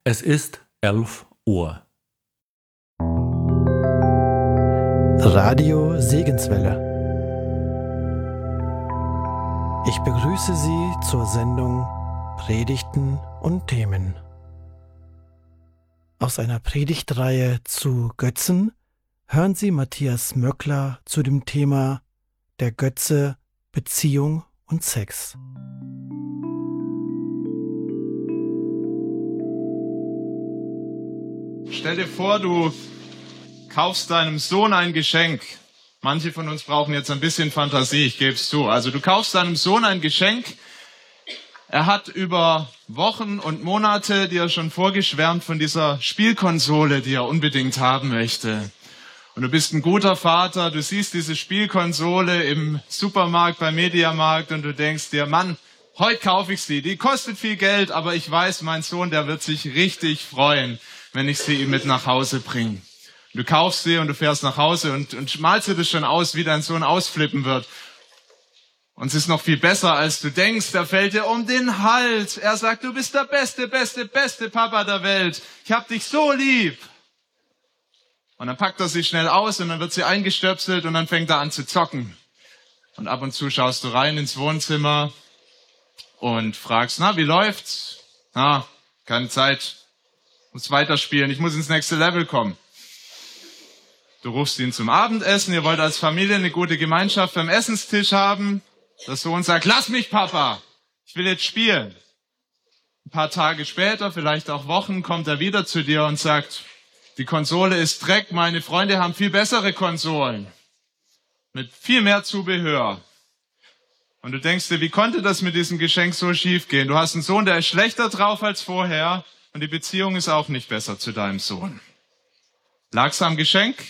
Es ist 11 Uhr. Radio Segenswelle. Ich begrüße Sie zur Sendung Predigten und Themen. Aus einer Predigtreihe zu Götzen hören Sie Matthias Möckler zu dem Thema Der Götze, Beziehung und Sex. Stell dir vor, du kaufst deinem Sohn ein Geschenk. Manche von uns brauchen jetzt ein bisschen Fantasie, ich gebe es zu. Also du kaufst deinem Sohn ein Geschenk. Er hat über Wochen und Monate dir schon vorgeschwärmt von dieser Spielkonsole, die er unbedingt haben möchte. Und du bist ein guter Vater, du siehst diese Spielkonsole im Supermarkt, beim Mediamarkt und du denkst dir, Mann, heute kaufe ich sie. Die kostet viel Geld, aber ich weiß, mein Sohn, der wird sich richtig freuen, wenn ich sie ihm mit nach Hause bringe. Du kaufst sie und du fährst nach Hause und malst dir das schon aus, wie dein Sohn ausflippen wird. Und es ist noch viel besser, als du denkst. Er fällt dir um den Hals. Er sagt, du bist der beste Papa der Welt. Ich hab dich so lieb. Und dann packt er sie schnell aus und dann wird sie eingestöpselt und dann fängt er an zu zocken. Und ab und zu schaust du rein ins Wohnzimmer und fragst, na, wie läuft's? Na, keine Zeit. Muss weiterspielen. Ich muss ins nächste Level kommen. Du rufst ihn zum Abendessen. Ihr wollt als Familie eine gute Gemeinschaft beim Essenstisch haben. Der Sohn sagt, lass mich, Papa. Ich will jetzt spielen. Ein paar Tage später, vielleicht auch Wochen, kommt er wieder zu dir und sagt, die Konsole ist Dreck. Meine Freunde haben viel bessere Konsolen. Mit viel mehr Zubehör. Und du denkst dir, wie konnte das mit diesem Geschenk so schief gehen? Du hast einen Sohn, der ist schlechter drauf als vorher. Und die Beziehung ist auch nicht besser zu deinem Sohn. Lag's am Geschenk?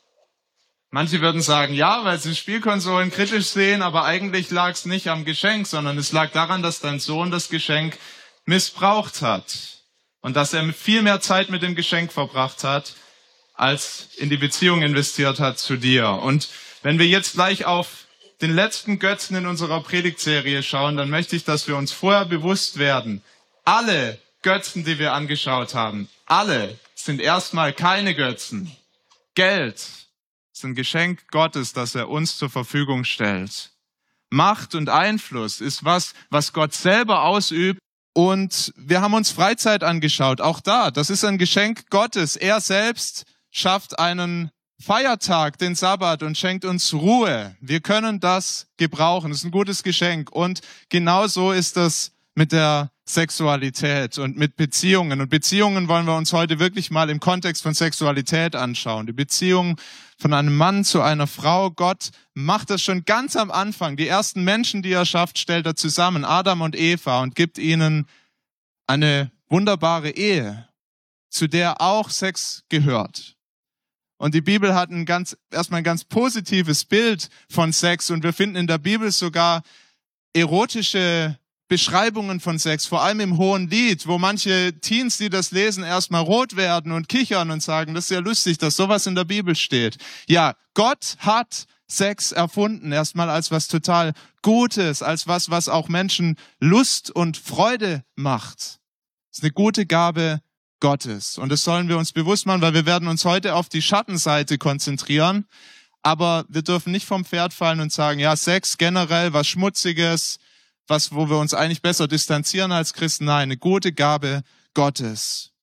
Manche würden sagen, ja, weil sie Spielkonsolen kritisch sehen, aber eigentlich lag's nicht am Geschenk, sondern es lag daran, dass dein Sohn das Geschenk missbraucht hat. Und dass er viel mehr Zeit mit dem Geschenk verbracht hat, als in die Beziehung investiert hat zu dir. Und wenn wir jetzt gleich auf den letzten Götzen in unserer Predigtserie schauen, dann möchte ich, dass wir uns vorher bewusst werden, alle Götzen, die wir angeschaut haben, alle sind erstmal keine Götzen. Geld ist ein Geschenk Gottes, das er uns zur Verfügung stellt. Macht und Einfluss ist was Gott selber ausübt. Und wir haben uns Freizeit angeschaut. Auch das ist ein Geschenk Gottes. Er selbst schafft einen Feiertag, den Sabbat, und schenkt uns Ruhe. Wir können das gebrauchen. Das ist ein gutes Geschenk. Und genauso ist das mit der Sexualität und mit Beziehungen. Und Beziehungen wollen wir uns heute wirklich mal im Kontext von Sexualität anschauen. Die Beziehung von einem Mann zu einer Frau. Gott macht das schon ganz am Anfang. Die ersten Menschen, die er schafft, stellt er zusammen, Adam und Eva, und gibt ihnen eine wunderbare Ehe, zu der auch Sex gehört. Und die Bibel hat erstmal ein ganz positives Bild von Sex, und wir finden in der Bibel sogar erotische Beschreibungen von Sex, vor allem im Hohen Lied, wo manche Teens, die das lesen, erstmal rot werden und kichern und sagen, das ist ja lustig, dass sowas in der Bibel steht. Ja, Gott hat Sex erfunden, erstmal als was total Gutes, als was auch Menschen Lust und Freude macht. Das ist eine gute Gabe Gottes. Und das sollen wir uns bewusst machen, weil wir werden uns heute auf die Schattenseite konzentrieren. Aber wir dürfen nicht vom Pferd fallen und sagen, ja, Sex generell, was Schmutziges, wo wir uns eigentlich besser distanzieren als Christen. Nein, eine gute Gabe Gottes.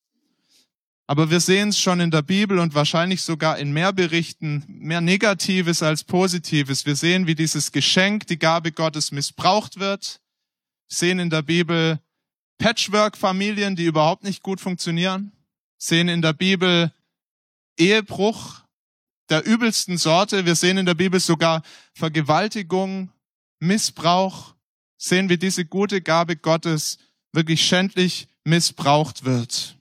Aber wir sehen es schon in der Bibel und wahrscheinlich sogar in mehr Berichten, mehr Negatives als Positives. Wir sehen, wie dieses Geschenk, die Gabe Gottes, missbraucht wird. Wir sehen in der Bibel Patchwork-Familien, die überhaupt nicht gut funktionieren. Wir sehen in der Bibel Ehebruch der übelsten Sorte. Wir sehen in der Bibel sogar Vergewaltigung, Missbrauch. Sehen, wie diese gute Gabe Gottes wirklich schändlich missbraucht wird.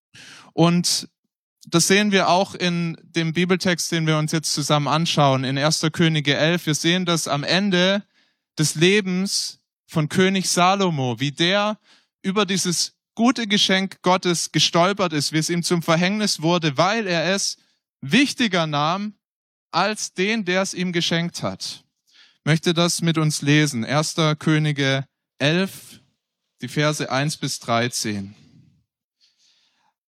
Und das sehen wir auch in dem Bibeltext, den wir uns jetzt zusammen anschauen, in 1. Könige 11. Wir sehen das am Ende des Lebens von König Salomo, wie der über dieses gute Geschenk Gottes gestolpert ist, wie es ihm zum Verhängnis wurde, weil er es wichtiger nahm als den, der es ihm geschenkt hat. Ich möchte das mit uns lesen. 1. Könige 11, die Verse 1 bis 13.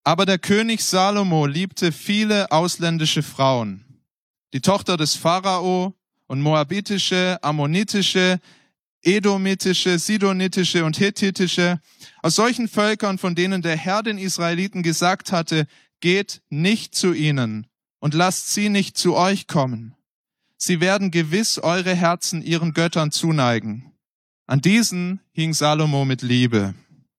Aber der König Salomo liebte viele ausländische Frauen. Die Tochter des Pharao und moabitische, ammonitische, edomitische, sidonitische und hethitische, aus solchen Völkern, von denen der Herr den Israeliten gesagt hatte, geht nicht zu ihnen und lasst sie nicht zu euch kommen. Sie werden gewiss eure Herzen ihren Göttern zuneigen. An diesen hing Salomo mit Liebe.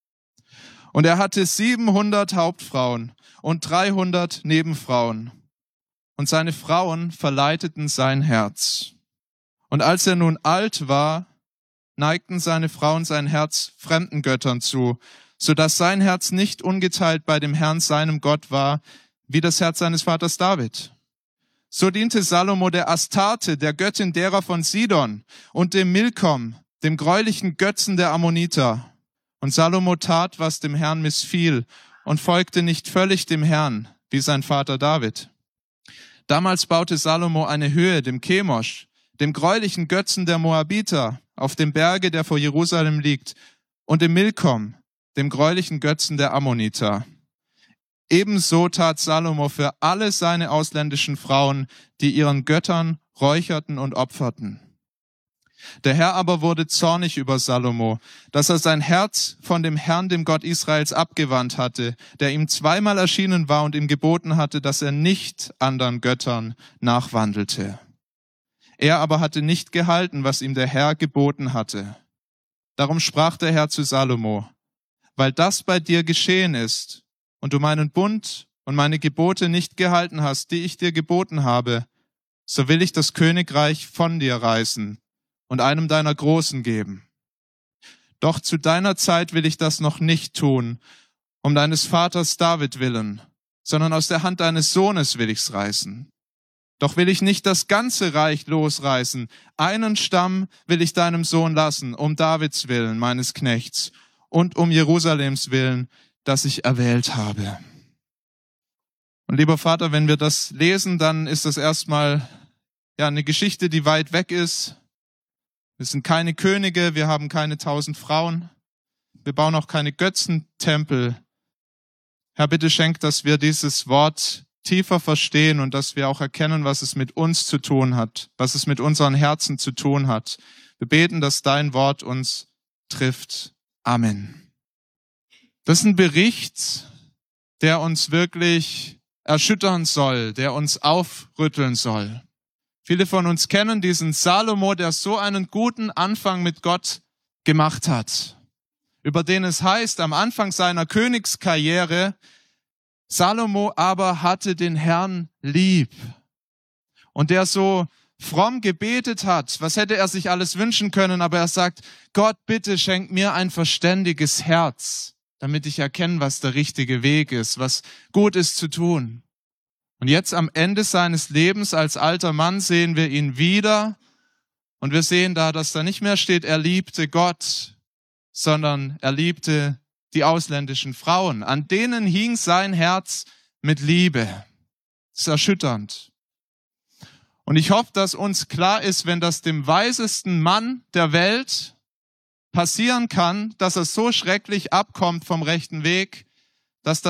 Und er hatte 700 Hauptfrauen und 300 Nebenfrauen. Und seine Frauen verleiteten sein Herz. Und als er nun alt war, neigten seine Frauen sein Herz fremden Göttern zu, so dass sein Herz nicht ungeteilt bei dem Herrn, seinem Gott, war, wie das Herz seines Vaters David. So diente Salomo der Astarte, der Göttin derer von Sidon, und dem Milkom, dem gräulichen Götzen der Ammoniter. Und Salomo tat, was dem Herrn missfiel, und folgte nicht völlig dem Herrn, wie sein Vater David. Damals baute Salomo eine Höhe, dem Chemosh, dem gräulichen Götzen der Moabiter, auf dem Berge, der vor Jerusalem liegt, und dem Milkom, dem gräulichen Götzen der Ammoniter. Ebenso tat Salomo für alle seine ausländischen Frauen, die ihren Göttern räucherten und opferten. Der Herr aber wurde zornig über Salomo, dass er sein Herz von dem Herrn, dem Gott Israels, abgewandt hatte, der ihm zweimal erschienen war und ihm geboten hatte, dass er nicht anderen Göttern nachwandelte. Er aber hatte nicht gehalten, was ihm der Herr geboten hatte. Darum sprach der Herr zu Salomo: Weil das bei dir geschehen ist und du meinen Bund und meine Gebote nicht gehalten hast, die ich dir geboten habe, so will ich das Königreich von dir reißen und einem deiner Großen geben. Doch zu deiner Zeit will ich das noch nicht tun, um deines Vaters David willen, sondern aus der Hand deines Sohnes will ich's reißen. Doch will ich nicht das ganze Reich losreißen. Einen Stamm will ich deinem Sohn lassen, um Davids willen, meines Knechts, und um Jerusalems willen, das ich erwählt habe. Und lieber Vater, wenn wir das lesen, dann ist das erstmal eine Geschichte, die weit weg ist. Wir sind keine Könige, wir haben keine 1000 Frauen. Wir bauen auch keine Götzentempel. Herr, bitte schenk, dass wir dieses Wort tiefer verstehen und dass wir auch erkennen, was es mit uns zu tun hat, was es mit unseren Herzen zu tun hat. Wir beten, dass dein Wort uns trifft. Amen. Das ist ein Bericht, der uns wirklich erschüttern soll, der uns aufrütteln soll. Viele von uns kennen diesen Salomo, der so einen guten Anfang mit Gott gemacht hat, über den es heißt, am Anfang seiner Königskarriere, Salomo aber hatte den Herrn lieb. Und der so fromm gebetet hat, was hätte er sich alles wünschen können, aber er sagt, Gott, bitte schenk mir ein verständiges Herz, damit ich erkenne, was der richtige Weg ist, was gut ist zu tun. Und jetzt am Ende seines Lebens als alter Mann sehen wir ihn wieder und wir sehen da, dass da nicht mehr steht, er liebte Gott, sondern er liebte die ausländischen Frauen. An denen hing sein Herz mit Liebe. Das ist erschütternd. Und ich hoffe, dass uns klar ist, wenn das dem weisesten Mann der Welt passieren kann, dass er so schrecklich abkommt vom rechten Weg, dass